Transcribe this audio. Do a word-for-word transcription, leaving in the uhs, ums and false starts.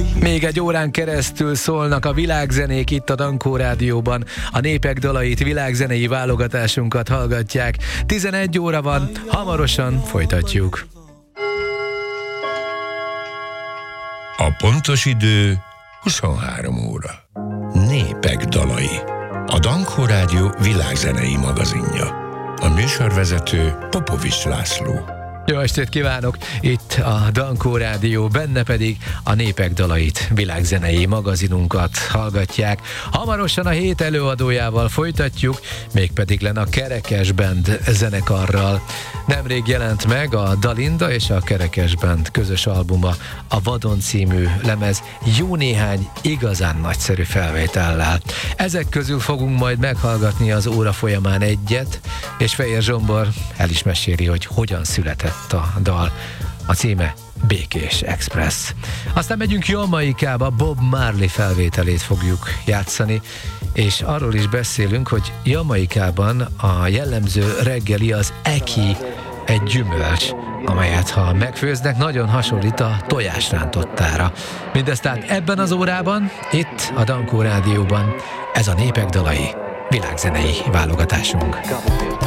Még egy órán keresztül szólnak a világzenék itt a Dankó Rádióban. A népek dalait, világzenei válogatásunkat hallgatják. tizenegy óra van, hamarosan folytatjuk. A pontos idő huszonhárom óra. Népek dalai. A Dankó Rádió világzenei magazinja. A műsorvezető Popovics László. Jó estét kívánok! Itt a Dankó Rádió, benne pedig a népek dalait, világzenei magazinunkat hallgatják. Hamarosan a hét előadójával folytatjuk, mégpedig len a Kerekes Band zenekarral. Nemrég jelent meg a Dalinda és a Kerekes Band közös albuma, a Vadon című lemez, jó néhány igazán nagyszerű felvétellel. Ezek közül fogunk majd meghallgatni az óra folyamán egyet, és Fejér Zsombor el is meséli, hogy hogyan született a dal. A címe Békés Express. Aztán megyünk Jamaikába, Bob Marley felvételét fogjuk játszani, és arról is beszélünk, hogy Jamaikában a jellemző reggeli az eki, egy gyümölcs, amelyet ha megfőznek, nagyon hasonlít a tojásrántottára. Mindezt tehát ebben az órában, itt a Dankó Rádióban, ez a népek dalai, világzenei válogatásunk.